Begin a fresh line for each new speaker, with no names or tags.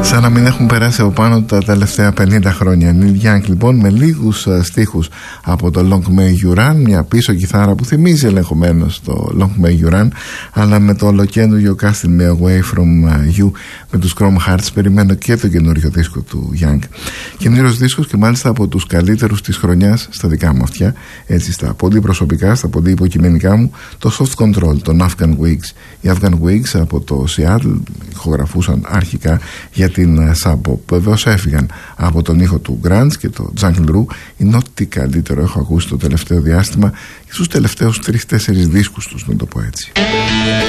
Σαν να μην έχουν περάσει από πάνω τα τελευταία 50 χρόνια. Neil Young λοιπόν, με λίγους στίχους από το Long May You Run, μια πίσω κιθάρα που θυμίζει ελεγχομένως το Long May You Run, αλλά με το ολοκέντρο Casting Me Away From You με τους Chrome Hearts. Περιμένω και το καινούριο δίσκο του Young. Καινούριος δίσκος και μάλιστα από τους καλύτερους της χρονιάς στα δικά μου αυτιά, έτσι στα πολύ προσωπικά, στα πολύ υποκειμενικά μου, το Soft Control, τον Afghan Wigs. Οι Afghan Wigs από το Seattle ηχογραφούσαν αρχικά για την Sub Pop. Βεβαίως έφυγαν από τον ήχο του Grunge και το Jungle Ru. Είναι ό,τι καλύτερο έχω ακούσει το τελευταίο διάστημα και στους τελευταίους 3-4 δίσκους τους, να το πω έτσι.